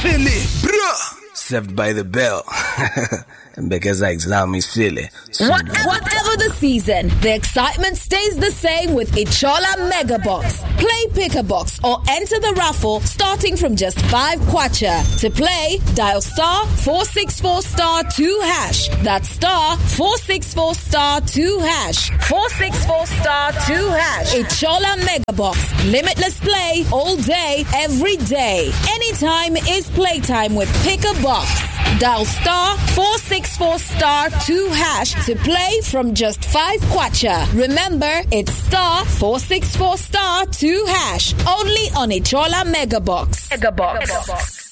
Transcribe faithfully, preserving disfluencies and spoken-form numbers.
Philly, bruh. Served by the bell. And because I exam is Philly. Whatever, whatever the season, the excitement stays the same with Ichola Mega Box. Play Pick a Box or enter the raffle starting from just five kwacha. To play, dial star four six four star two hash. That's star four six four star two hash. four six four star two hash. Ichola Mega Box. Limitless play all day, every day. Anytime is playtime with Pick a Box. Dial star four six four star two hash to play from just five kwacha. Remember, it's star four six four star two hash. Only on Ichola Mega Box. Mega Box. Mega Box.